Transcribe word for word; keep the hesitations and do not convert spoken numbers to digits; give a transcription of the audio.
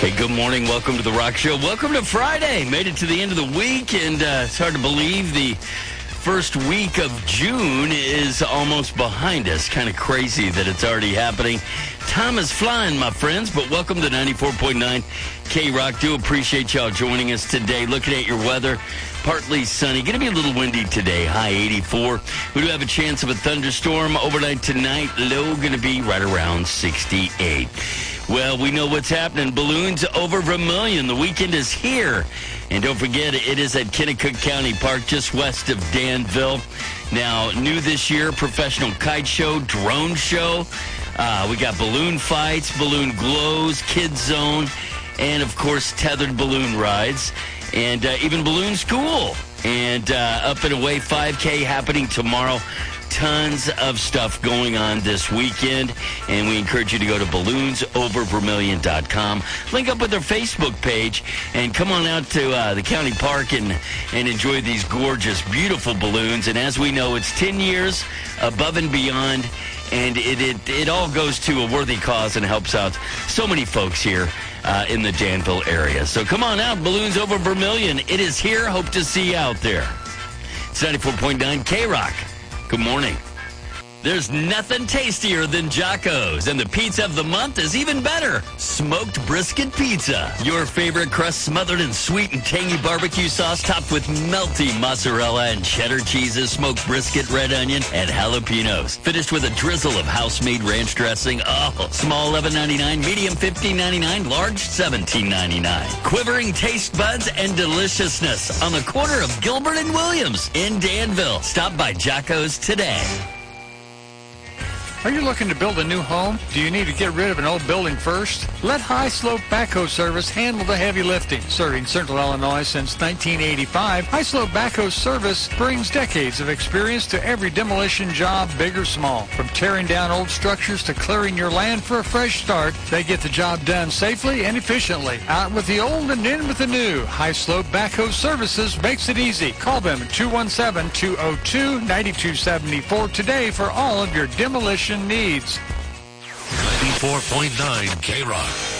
Hey, good morning. Welcome to the Rock Show. Welcome to Friday. Made it to the end of the week, and uh, it's hard to believe the first week of June is almost behind us. Kind of crazy that it's already happening. Time is flying, my friends, but welcome to ninety-four point nine K-Rock. Do appreciate y'all joining us today. Looking at your weather, partly sunny. Going to be a little windy today, high eighty-four. We do have a chance of a thunderstorm overnight tonight. Low going to be right around sixty-eight. Well, we know what's happening. Balloons over Vermilion. The weekend is here. And don't forget, it is at Kennecott County Park, just west of Danville. Now, new this year, professional kite show, drone show. Uh, we got balloon fights, balloon glows, kids zone, and, of course, tethered balloon rides, and uh, even balloon school. And uh, up and away five K happening tomorrow. Tons of stuff going on this weekend, and we encourage you to go to balloons over vermilion dot com. Link up with their Facebook page, and come on out to uh, the county park and, and enjoy these gorgeous, beautiful balloons. And as we know, it's ten years above and beyond, and it, it, it all goes to a worthy cause and helps out so many folks here uh, in the Danville area. So come on out, Balloons Over Vermilion. It is here. Hope to see you out there. It's ninety-four point nine K-Rock. Good morning. There's nothing tastier than Jocko's, and the pizza of the month is even better. Smoked brisket pizza. Your favorite crust smothered in sweet and tangy barbecue sauce topped with melty mozzarella and cheddar cheeses, smoked brisket, red onion, and jalapenos. Finished with a drizzle of house-made ranch dressing. Oh, small eleven ninety-nine, medium fifteen ninety-nine, large seventeen ninety-nine. Quivering taste buds and deliciousness on the corner of Gilbert and Williams in Danville. Stop by Jocko's today. Are you looking to build a new home? Do you need to get rid of an old building first? Let High Slope Backhoe Service handle the heavy lifting. Serving Central Illinois since nineteen eighty-five, High Slope Backhoe Service brings decades of experience to every demolition job, big or small. From tearing down old structures to clearing your land for a fresh start, they get the job done safely and efficiently. Out with the old and in with the new. High Slope Backhoe Services makes it easy. Call them at two one seven, two oh two, nine two seven four today for all of your demolition needs. ninety-four point nine K-Rock.